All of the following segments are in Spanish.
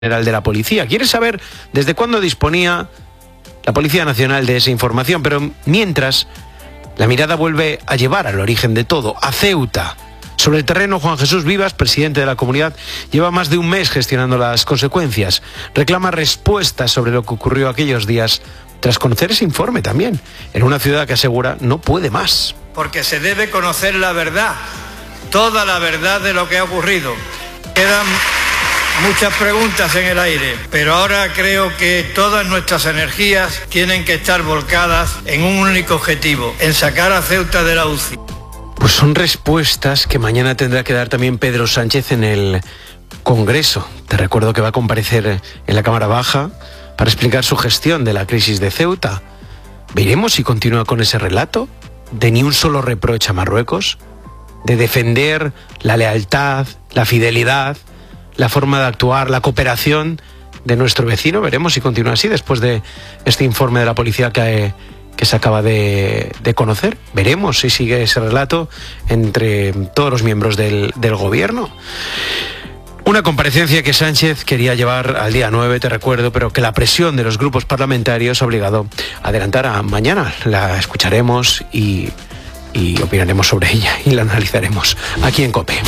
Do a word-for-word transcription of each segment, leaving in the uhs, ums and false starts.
General de la Policía. Quiere saber desde cuándo disponía la Policía Nacional de esa información, pero mientras la mirada vuelve a llevar al origen de todo, a Ceuta. Sobre el terreno, Juan Jesús Vivas, presidente de la comunidad, lleva más de un mes gestionando las consecuencias. Reclama respuestas sobre lo que ocurrió aquellos días, tras conocer ese informe también, en una ciudad que asegura no puede más. Porque se debe conocer la verdad, toda la verdad de lo que ha ocurrido. Quedan muchas preguntas en el aire, pero ahora creo que todas nuestras energías tienen que estar volcadas en un único objetivo, en sacar a Ceuta de la U C I. Pues son respuestas que mañana tendrá que dar también Pedro Sánchez en el Congreso. Te recuerdo que va a comparecer en la Cámara Baja para explicar su gestión de la crisis de Ceuta. ¿Veremos si continúa con ese relato de ni un solo reproche a Marruecos? De defender la lealtad, la fidelidad, la forma de actuar, la cooperación de nuestro vecino. Veremos si continúa así después de este informe de la policía que, que se acaba de, de conocer. Veremos si sigue ese relato entre todos los miembros del, del gobierno. Una comparecencia que Sánchez quería llevar al día nueve, te recuerdo, pero que la presión de los grupos parlamentarios ha obligado a adelantar a mañana. La escucharemos y, y opinaremos sobre ella y la analizaremos aquí en COPE.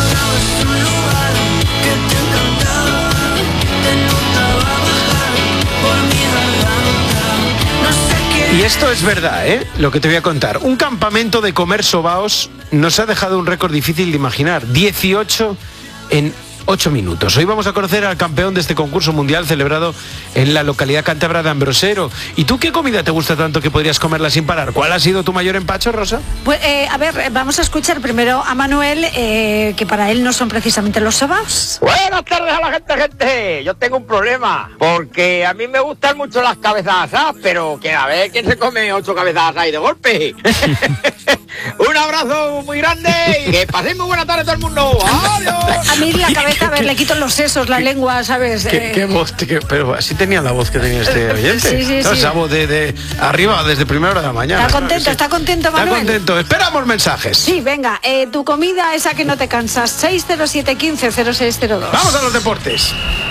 Y esto es verdad, ¿eh? Lo que te voy a contar. Un campamento de comer sobaos nos ha dejado un récord difícil de imaginar. dieciocho en ocho minutos. Hoy vamos a conocer al campeón de este concurso mundial celebrado en la localidad cántabra de Ambrosero. ¿Y tú qué comida te gusta tanto que podrías comerla sin parar? ¿Cuál ha sido tu mayor empacho, Rosa? Pues, eh, a ver, vamos a escuchar primero a Manuel, eh, que para él no son precisamente los sobaos. Buenas tardes a la gente, gente. Yo tengo un problema, porque a mí me gustan mucho las cabezas asadas, pero que a ver quién se come ocho cabezas asadas ahí de golpe. Un abrazo muy grande y que paséis muy buena tarde todo el mundo. ¡Adiós! A mí la cabeza, a ver, le quito los sesos, la lengua, ¿sabes? ¿Qué, eh... qué voz? Qué, pero así tenía la voz que tenía este oyente. Sí, sí, no, sí. Esa voz de, de arriba desde primera hora de la mañana. Está contento, ¿no? Sí. está contento, Manuel. Está contento. Esperamos mensajes. Sí, venga, eh, tu comida esa que no te cansas. seis cero siete uno cinco cero seis cero dos. Vamos a los deportes.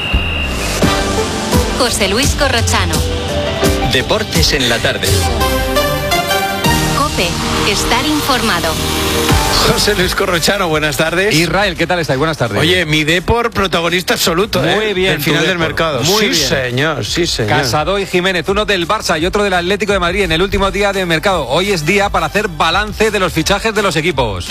José Luis Corrochano. Deportes en la tarde. COPE. Estar informado. José Luis Corrochano, buenas tardes. Israel, ¿qué tal estáis? Buenas tardes. Oye, mi Depor protagonista absoluto, Muy ¿eh? bien, El final tu del Depor. mercado. Muy sí, bien. señor, sí, señor. Casado y Jiménez, uno del Barça y otro del Atlético de Madrid en el último día de mercado. Hoy es día para hacer balance de los fichajes de los equipos.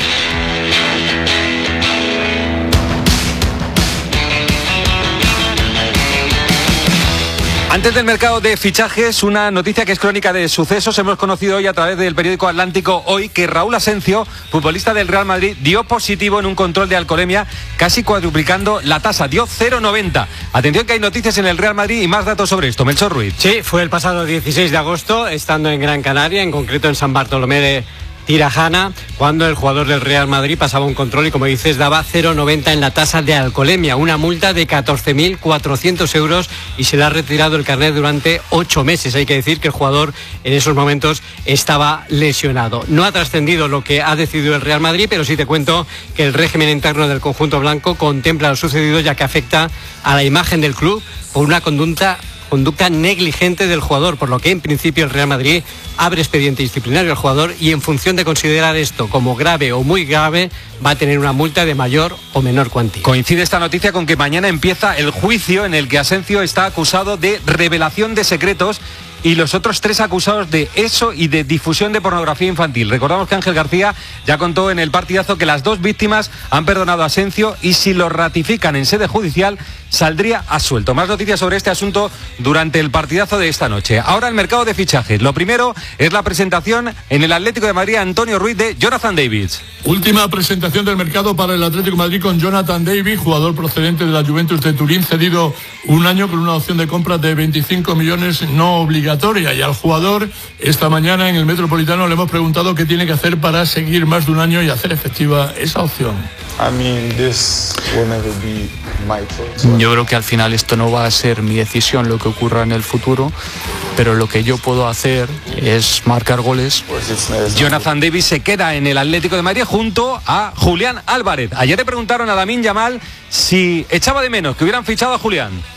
Antes del mercado de fichajes, una noticia que es crónica de sucesos. Hemos conocido hoy a través del periódico Atlántico Hoy que Raúl Asencio, futbolista del Real Madrid, dio positivo en un control de alcoholemia, casi cuadruplicando la tasa. Dio cero coma noventa. Atención que hay noticias en el Real Madrid y más datos sobre esto. Melchor Ruiz. Sí, fue el pasado dieciséis de agosto, estando en Gran Canaria, en concreto en San Bartolomé de Tirajana, cuando el jugador del Real Madrid pasaba un control y, como dices, daba cero coma noventa en la tasa de alcoholemia, una multa de catorce mil cuatrocientos euros, y se le ha retirado el carnet durante ocho meses. Hay que decir que el jugador en esos momentos estaba lesionado. No ha trascendido lo que ha decidido el Real Madrid, pero sí te cuento que el régimen interno del conjunto blanco contempla lo sucedido, ya que afecta a la imagen del club por una conducta conducta negligente del jugador, por lo que en principio el Real Madrid abre expediente disciplinario al jugador y, en función de considerar esto como grave o muy grave, va a tener una multa de mayor o menor cuantía. Coincide esta noticia con que mañana empieza el juicio en el que Asencio está acusado de revelación de secretos y los otros tres acusados de eso y de difusión de pornografía infantil. Recordamos que Ángel García ya contó en el partidazo que las dos víctimas han perdonado a Asencio y, si lo ratifican en sede judicial, saldría absuelto. Más noticias sobre este asunto durante el partidazo de esta noche. Ahora el mercado de fichajes. Lo primero es la presentación en el Atlético de Madrid, Antonio Ruiz, de Jonathan David. Última presentación del mercado para el Atlético de Madrid con Jonathan David, jugador procedente de la Juventus de Turín, cedido un año con una opción de compra de veinticinco millones no obligatoria. Y al jugador, esta mañana en el Metropolitano le hemos preguntado qué tiene que hacer para seguir más de un año y hacer efectiva esa opción. Yo creo que al final esto no va a ser mi decisión lo que ocurra en el futuro, pero lo que yo puedo hacer es marcar goles. Jonathan Davis se queda en el Atlético de Madrid junto a Julián Álvarez. Ayer le preguntaron a Lamine Yamal si echaba de menos que hubieran fichado a Julián.